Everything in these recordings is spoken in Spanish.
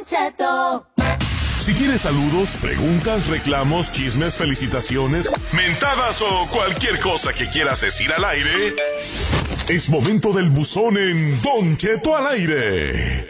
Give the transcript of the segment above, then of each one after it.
Don Cheto. Si tienes saludos, preguntas, reclamos, chismes, felicitaciones, mentadas o cualquier cosa que quieras decir al aire, es momento del buzón en Don Cheto al aire.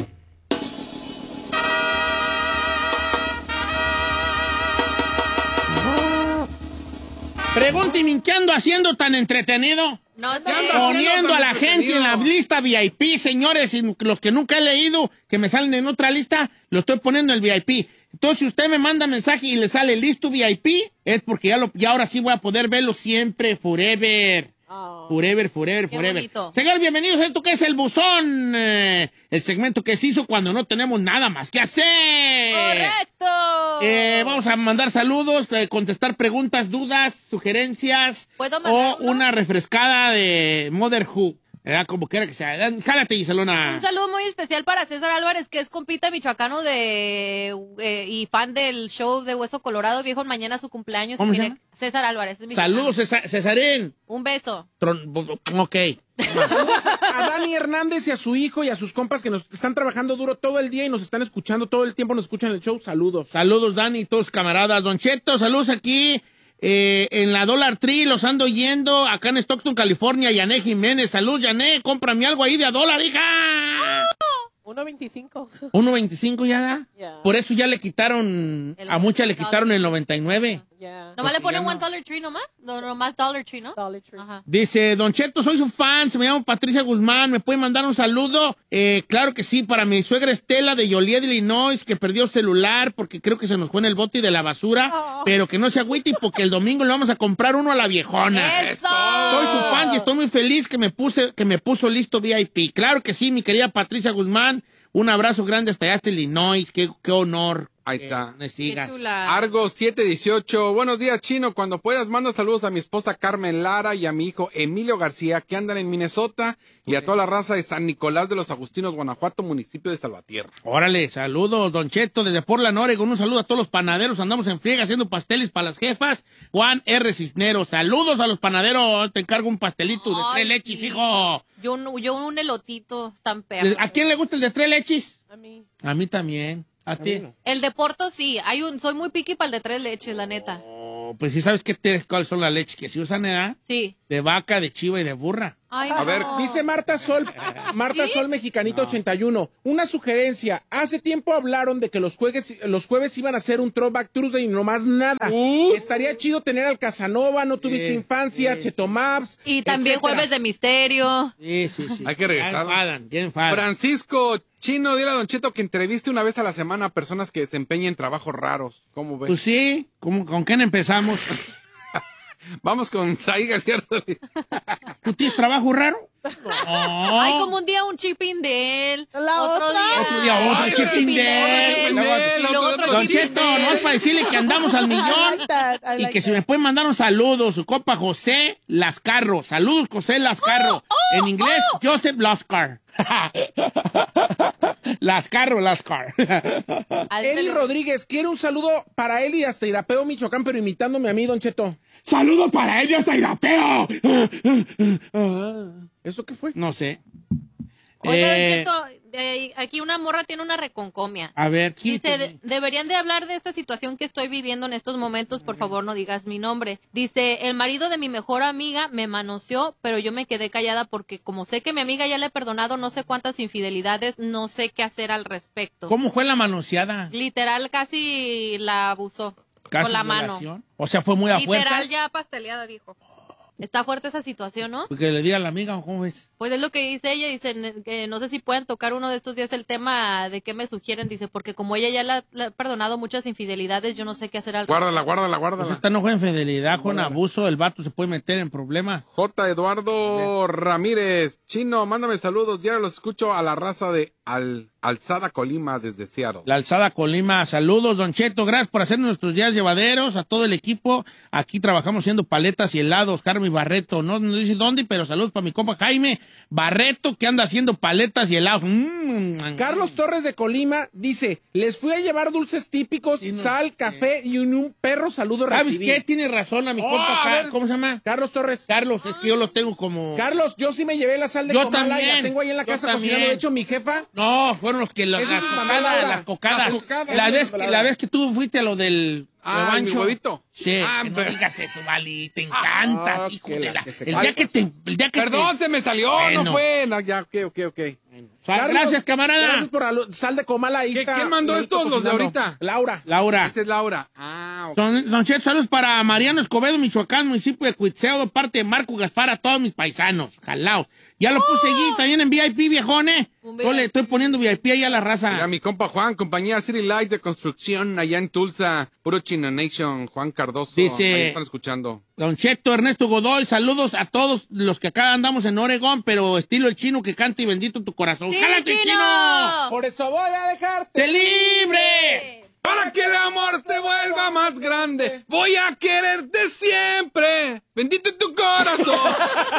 Pregúnteme, ¿qué ando haciendo tan entretenido? No sé. Poniendo a la gente en la lista VIP, señores, y los que nunca he leído, que me salen en otra lista, lo estoy poniendo en el VIP. Entonces, si usted me manda mensaje y le sale listo VIP, es porque ya ahora sí voy a poder verlo siempre, forever. Forever. Bonito. Señor, bienvenidos a esto que es el buzón, el segmento que se hizo cuando no tenemos nada más que hacer. ¡Correcto! Vamos a mandar saludos, contestar preguntas, dudas, sugerencias ¿Puedo mandar o una refrescada de Motherhood. Como quiera que sea. Jálate, Giselona. Un saludo muy especial para César Álvarez, que es compita michoacano y fan del show de Hueso Colorado. Viejo, mañana es su cumpleaños. ¿Cómo se llama? César Álvarez. Es Saludos, Cesarín. Un beso. Ok. Saludos a Dani Hernández y a su hijo y a sus compas que nos están trabajando duro todo el día y nos están escuchando todo el tiempo, nos escuchan el show. Saludos. Saludos, Dani y todos camaradas. Don Cheto, saludos aquí. En la Dollar Tree los ando oyendo acá en Stockton, California. Yané Jiménez, salud, Yané, cómprame algo ahí de a dólar, hija. 1.25. 1.25 ya da. Yeah. Por eso ya le quitaron, a muchas le quitaron el 99. Yeah. ¿Nomás le ponen ya no. $1 Dollar Tree nomás? No, nomás Dollar Tree, ¿no? Dollar Tree. Ajá. Dice, Don Cheto, soy su fan, se me llama Patricia Guzmán, ¿me puede mandar un saludo? Claro que sí, para mi suegra Estela de Joliet, Illinois, que perdió celular porque creo que se nos fue en el bote de la basura, pero que no se agüite porque el domingo le vamos a comprar uno a la viejona. ¡Eso! Soy su fan y estoy muy feliz que me puso listo VIP. Claro que sí, mi querida Patricia Guzmán, un abrazo grande hasta allá, hasta Illinois, qué honor. Ahí está. Me sigas. Qué chula. Argo 718. Buenos días, Chino. Cuando puedas, manda saludos a mi esposa Carmen Lara y a mi hijo Emilio García, que andan en Minnesota, y a toda la raza de San Nicolás de los Agustinos, Guanajuato, municipio de Salvatierra. Órale, saludos, Don Cheto, desde Portland, Oregon. Un saludo a todos los panaderos. Andamos en friega haciendo pasteles para las jefas. Juan R. Cisneros. Saludos a los panaderos. Te encargo un pastelito de 3 leches, sí. hijo. Yo un elotito, están perros. ¿A quién le gusta el de 3 leches? A mí. A mí también. ¿A ti? no. El de Porto sí, soy muy piqui para el de 3 leches, la neta. Oh, pues sí sabes cuáles son las leches que se usan, ¿eh? Sí. De vaca, de chiva y de burra. Ay, A no. ver, Dice Marta Sol Mexicanito 81. Una sugerencia. Hace tiempo hablaron de que los jueves iban a hacer un Throwback Tuesday y nomás nada. Estaría chido tener al Casanova, No Tuviste Infancia, Cheto Maps. Y también etcétera. Jueves de Misterio. Sí. Hay que regresar. Ya enfadan. Francisco Chino, dile a Don Cheto que entreviste una vez a la semana a personas que desempeñen trabajos raros. ¿Cómo ves? Pues sí, ¿con quién empezamos? Vamos con Saiga, ¿cierto? ¿Tú tienes trabajo raro? No. Ay, como un día un chipping de él. La otro otra. día. Otro día otro Ay, chipping de él. chipping de él, Y luego otro otro Don chipping Cheto, de él. no es para decirle que andamos al I millón. like that. I Y like que si that. me pueden mandar un saludo, su compa José Lascarro. Saludos, José Lascarro. En inglés, Joseph Lascar. Lascar. Al Eli celu- Rodríguez quiere un saludo para él y hasta Irapeo, Michoacán, pero imitándome a mí, Don Cheto. Saludos para ellos, hasta Irapeo. ¿Eso qué fue? No sé. Oiga, Don Cheto, aquí una morra tiene una reconcomia. A ver, Dice, quíteme. deberían de hablar de esta situación que estoy viviendo en estos momentos, por favor no digas mi nombre. Dice, el marido de mi mejor amiga me manoseó, pero yo me quedé callada porque como sé que mi amiga ya le he perdonado no sé cuántas infidelidades, no sé qué hacer al respecto. ¿Cómo fue la manoseada? Literal casi la abusó con la mano. violación. O sea, fue muy a Literal fuerzas. ya pasteleada, viejo. Está fuerte esa situación, ¿no? Que le diga a la amiga, ¿cómo ves? Pues es lo que dice ella, dice que no sé si pueden tocar uno de estos días el tema de qué me sugieren, dice, porque como ella ya le ha perdonado muchas infidelidades, yo no sé qué hacer al Guárdala. Pues esta no fue infidelidad, con abuso, el vato se puede meter en problemas. J. Eduardo Ramírez. Chino, mándame saludos. Diario los escucho a la raza de Alzada Colima desde Seattle. La Alzada Colima, saludos, Don Cheto, gracias por hacer nuestros días llevaderos, a todo el equipo. Aquí trabajamos haciendo paletas y helados, Carmen Barreto, no dice dónde, pero saludos para mi compa Jaime Barreto, que anda haciendo paletas y helados. Carlos Torres de Colima dice, les fui a llevar dulces típicos, Sí, no, sal, café y un perro saludo ¿Sabes recibí. qué? Tiene razón a mi compa, a ver. ¿cómo se llama? Carlos Torres. Carlos, es que yo lo tengo como... Carlos, yo sí me llevé la sal de Yo Comala y también, la tengo ahí en la yo casa también. cocinando. De hecho, mi jefa No, fueron los que las Esa es cocadas, Laura. las cocadas. Las cocadas. La vez que tú fuiste a lo del Ah, mi huevito. Sí, Ah, que no pero- digas eso, Vali, te encanta, Ah, hijo que de la la... que se El cae. día que te... El día que Perdón, te... se me salió, Bueno. no fue. No, ya, ok. Carlos, Gracias, camarada. Gracias por sal de Comala. Ahí está ¿Quién mandó Lalito estos, los de cocinando. ahorita? Laura. Laura. Esa es Laura. Ah, ok. Don Cheto, saludos para Mariano Escobedo, Michoacán, municipio de Cuitzeo, de parte de Marco Gaspar, a todos mis paisanos. Jalaos. Ya lo puse allí, también en VIP, viejones. Un Yo le estoy poniendo VIP ahí a la raza. Mira, mi compa Juan, compañía City Lights de construcción allá en Tulsa, puro Chino Nation, Juan Cardoso. Dice- Ahí están escuchando. Don Cheto, Ernesto Godoy, saludos a todos los que acá andamos en Oregón, pero estilo el chino que canta y bendito tu corazón. ¡Sí, ¡Jálate, chino! Por eso voy a dejarte. ¡Te libre! Para que el amor se vuelva más grande, voy a quererte siempre. Bendito tu corazón.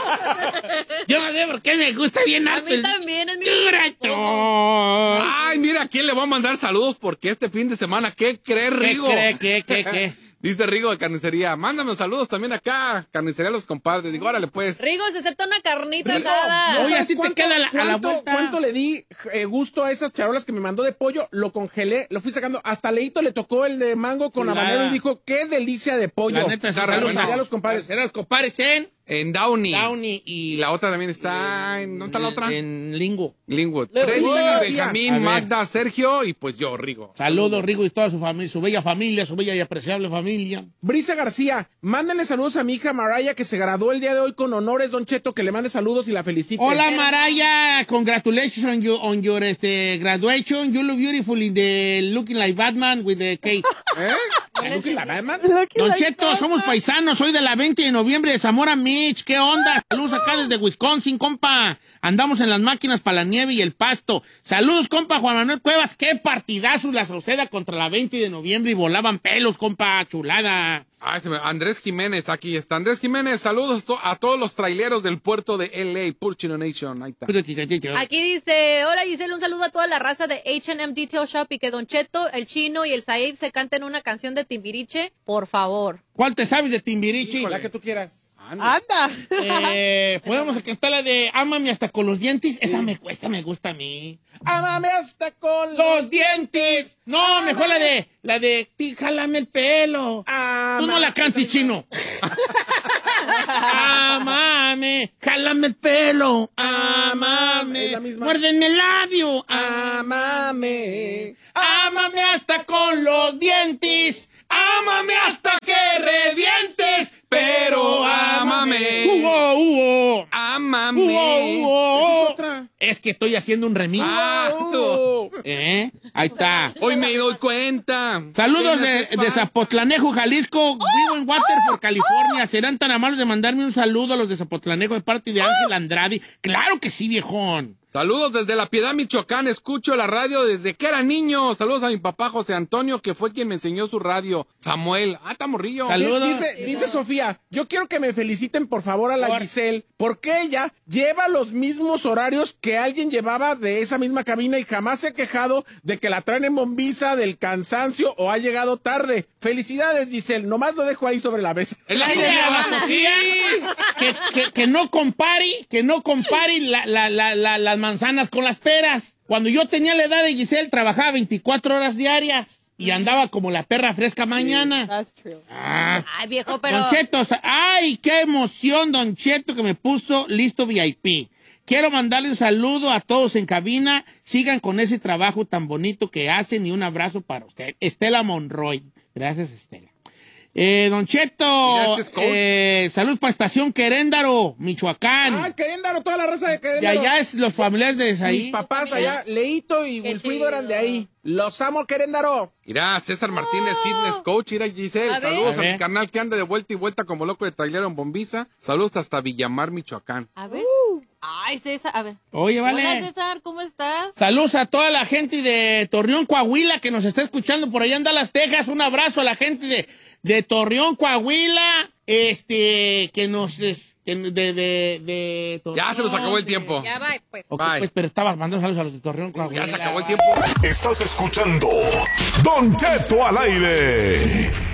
Yo no sé por qué me gusta bien A harto mí el también es mi corazón. Ay, mira, ¿a quién le voy a mandar saludos? Porque este fin de semana, ¿qué cree ¿Qué Rigo? cree? ¿Qué? Dice Rigo de Carnicería, mándame saludos también acá, Carnicería Los Compadres. Digo, órale pues. Rigo, se acepta una carnita Rigo, asada. ¿no Oye, sabes así te queda a la vuelta. ¿Cuánto le di gusto a esas charolas que me mandó de pollo? Lo congelé, lo fui sacando. Hasta Leito le tocó el de mango con Chulada. habanero y dijo, qué delicia de pollo. La neta, sí, Carnicería saludos Los Compadres. Carnicería Los Compadres En Downey. Downey Y y la otra también está ¿dónde está la otra? En Lingo. Linwood. Luego, Freddy, García. Benjamín, A ver. Magda, Sergio y pues yo, Rigo. Saludos, Rigo, y toda su familia, su bella familia, su bella y apreciable familia. Brisa García, mándenle saludos a mi hija Maraya que se graduó el día de hoy con honores, Don Cheto, que le mande saludos y la felicite. Hola, Maraya. Congratulations on your graduation. You look beautiful in the looking like Batman with the cake. ¿Looking la Batman? Don Cheto, somos paisanos. Soy de la 20 de noviembre de Zamora, Mitch. ¿Qué onda? Saludos acá desde Wisconsin, compa. Andamos en las máquinas para la nieve y el pasto. Saludos, compa Juan Manuel Cuevas. Qué partidazos la Sauceda contra la 20 de noviembre y volaban pelos, compa. Chulada. Ay, Andrés Jiménez, aquí está. Andrés Jiménez, saludos a todos los traileros del puerto de LA, Pur Chino Nation. Ahí está. Aquí dice, hola Giselle, un saludo a toda la raza de H&M Detail Shop y que Don Cheto, el Chino y el Said se canten una canción de Timbiriche, por favor. ¿Cuál te sabes de Timbiriche? La que tú quieras. Anda. Podemos cantar la de Ámame hasta con los dientes. Esa me gusta a mí. Ámame hasta con Los dientes. No, mejor la de jálame el pelo. Tú no la cantes, chino. Amame, jálame el pelo. Amame, Es la misma. muérdeme el labio. Ámame. Ámame hasta con los dientes. Ámame hasta que revientes. Pero ámame. Hugo. Ámame. Hugo. Es otra. Es que estoy haciendo un remix. Ahí está. Hoy me doy cuenta. Saludos de Zapotlanejo, Jalisco. Vivo en Waterford, California. ¿Serán tan amables de mandarme un saludo a los de Zapotlanejo de parte de Ángel Andrade? Claro que sí, viejón. Saludos desde La Piedad, Michoacán. Escucho la radio desde que era niño. Saludos a mi papá José Antonio, que fue quien me enseñó su radio. Samuel. Está morrillo. Saludos. Dice Sofía, yo quiero que me feliciten por favor a la Giselle, porque ella lleva los mismos horarios que alguien llevaba de esa misma cabina y jamás se ha quejado de que la traen en bombiza, del cansancio o ha llegado tarde. Felicidades, Giselle. Nomás lo dejo ahí sobre la mesa. Es la idea, la Sofía, que no compare las manzanas con las peras. Cuando yo tenía la edad de Giselle, trabajaba 24 horas diarias y andaba como la perra fresca mañana. That's true. Ay, viejo, pero... Don Cheto, ay, qué emoción, Don Cheto, que me puso listo VIP. Quiero mandarle un saludo a todos en cabina. Sigan con ese trabajo tan bonito que hacen y un abrazo para usted. Estela Monroy. Gracias, Estela. Don Cheto, salud para Estación Queréndaro, Michoacán. Ah, Queréndaro, toda la raza de Y Queréndaro. allá es los familiares de ahí. Mis papás allá, Leito y Qué Wilfrido chido. eran de ahí. Los amo, Queréndaro. Mira, César Martínez, fitness coach. Mira, Giselle. A ver. Saludos A a ver. mi carnal que anda de vuelta y vuelta como loco de trailero en Bombiza. Saludos hasta Villamar, Michoacán. A ver. Ay, César, a ver. Oye, vale. Hola, César, ¿cómo estás? Saludos a toda la gente de Torreón, Coahuila, que nos está escuchando por allá en Dallas, Texas. Un abrazo a la gente de Torreón, Coahuila, que nos... de Torreón, Ya se nos acabó el tiempo. Ya va, pues. Ok, Bye. pues, pero estabas mandando saludos a los de Torreón, Coahuila. Ya se acabó el tiempo. Estás escuchando Don Cheto al aire.